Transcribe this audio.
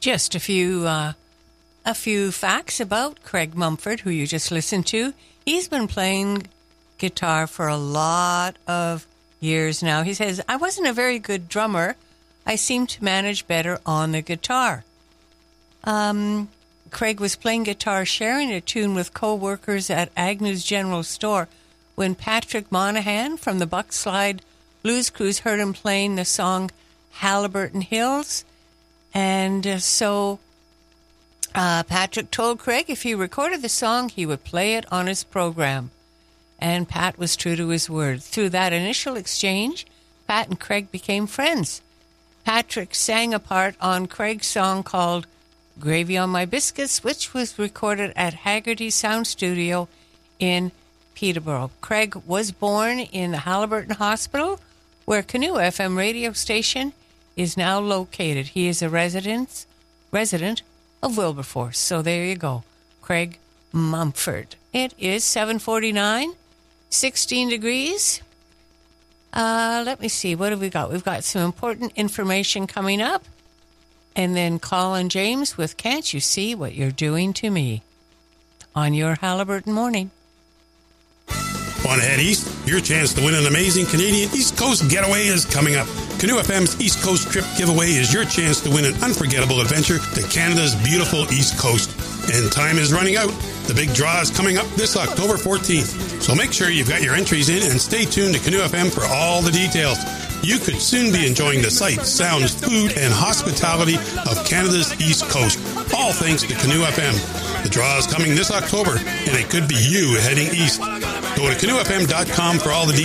Just a few facts about Craig Mumford, who you just listened to. He's been playing guitar for a lot of years now. He says, I wasn't a very good drummer. I seemed to manage better on the guitar. Craig was playing guitar, sharing a tune with co-workers at Agnew's General Store when Patrick Monahan from the Buckslide Blues Cruise heard him playing the song Halliburton Hills. And so Patrick told Craig if he recorded the song, he would play it on his program. And Pat was true to his word. Through that initial exchange, Pat and Craig became friends. Patrick sang a part on Craig's song called Gravy on My Biscuits, which was recorded at Haggerty Sound Studio in Peterborough. Craig was born in the Halliburton Hospital, where Canoe FM radio station is now located. He is a resident of Wilberforce. So there you go, Craig Mumford. It is 7:49, 16 degrees. Let me see, what have we got? We've got some important information coming up. And then Colin James with Can't You See What You're Doing to Me on your Halliburton Morning. Want to head east? Your chance to win an amazing Canadian East Coast getaway is coming up. Canoe FM's East Coast Trip Giveaway is your chance to win an unforgettable adventure to Canada's beautiful East Coast. And time is running out. The big draw is coming up this October 14th. So make sure you've got your entries in and stay tuned to Canoe FM for all the details. You could soon be enjoying the sights, sounds, food, and hospitality of Canada's East Coast, all thanks to Canoe FM. The draw is coming this October, and it could be you heading east. Go to canoefm.com for all the details.